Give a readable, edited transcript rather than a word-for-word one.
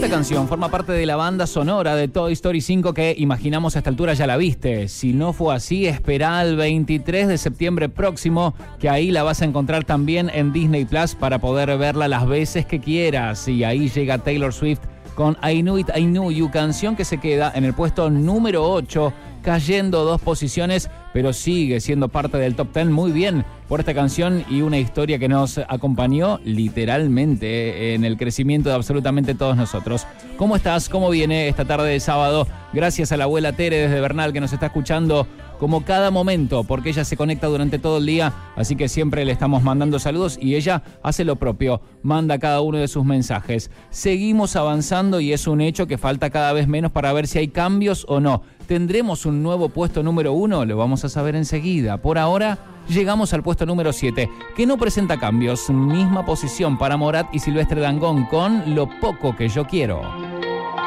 Esta canción forma parte de la banda sonora de Toy Story 5 que imaginamos a esta altura ya la viste. Si no fue así, espera el 23 de septiembre próximo, que ahí la vas a encontrar también en Disney Plus para poder verla las veces que quieras. Y ahí llega Taylor Swift con I Knew It, I Knew You, canción que se queda en el puesto número 8, cayendo 2 posiciones, pero sigue siendo parte del top 10. Muy bien por esta canción y una historia que nos acompañó literalmente en el crecimiento de absolutamente todos nosotros. ¿Cómo estás? ¿Cómo viene esta tarde de sábado? Gracias a la abuela Tere desde Bernal que nos está escuchando como cada momento, porque ella se conecta durante todo el día, así que siempre le estamos mandando saludos y ella hace lo propio, manda cada uno de sus mensajes. Seguimos avanzando y es un hecho que falta cada vez menos para ver si hay cambios o no. ¿Tendremos un nuevo puesto número 1? Lo vamos a saber enseguida. Por ahora, llegamos al puesto número 7, que no presenta cambios. Misma posición para Morat y Silvestre Dangond con Lo Poco Que Yo Quiero.